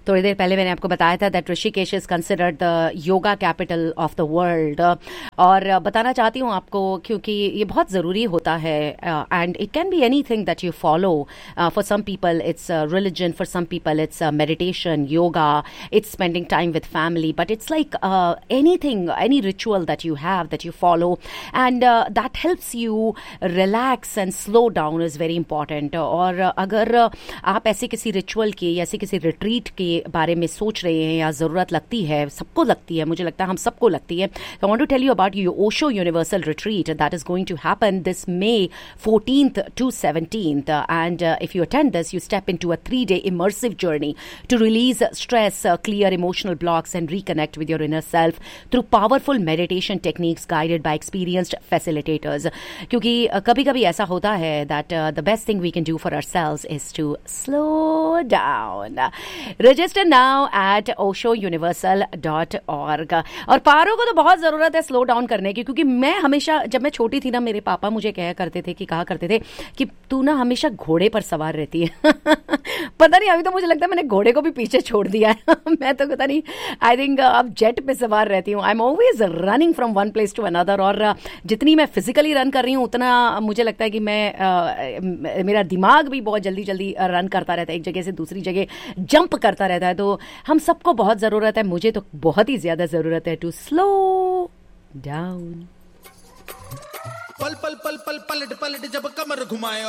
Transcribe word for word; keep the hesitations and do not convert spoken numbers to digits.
थोड़ी देर पहले मैंने आपको बताया था that Rishikesh is considered the yoga capital of the world, और बताना चाहती हूँ आपको क्योंकि ये बहुत ज़रूरी होता है, and it can be any thing that you follow. For some people it's religion, for some people it's meditation, yoga, it's spending time with family, but it's like any thing, any ritual that you have, that you follow, and that helps you relax and slow down is very important. और अगर आप ऐसे किसी ritual के या ऐसे किसी retreat के बारे में सोच रहे हैं या ज़रूरत लगती है, सबको लगती है, मुझे लगता है हम सबको लगती है, I want to tell you about your Osho universal retreat that is going to happen this may fourteenth to seventeenth, and uh, if you attend this, you step into a three-day immersive journey to release stress, uh, clear emotional blocks, and reconnect with your inner self through powerful meditation techniques guided by experienced facilitators. क्योंकि कभी कभी ऐसा होता है that uh, the best thing we can do for ourselves is to slow down. Register now at osho universal dot org. और पारो को तो बहुत ज़रूरत है स्लो डाउन करने की, क्योंकि मैं हमेशा, जब मैं छोटी थी ना, मेरे पापा मुझे कहा करते थे कि कहा करते थे कि तू ना हमेशा घोड़े पर सवार रहती है. पता नहीं, अभी तो मुझे लगता है मैंने घोड़े को भी पीछे छोड़ दिया है. मैं तो पता नहीं, आई थिंक अब जेट पे सवार रहती हूँ. I am always running from one place to another, और जितनी मैं फिजिकली रन कर रही हूँ उतना मुझे लगता है कि मैं uh, मेरा दिमाग भी बहुत जल्दी जल्दी रन करता रहता है, एक जगह से दूसरी जगह जंप करता रहता है. तो हम सबको बहुत ज़रूरत है, मुझे तो बहुत ही ज़्यादा ज़रूरत है टू स्लो डाउन. पल पल पल पल पलट पलट जब कमर घुमाए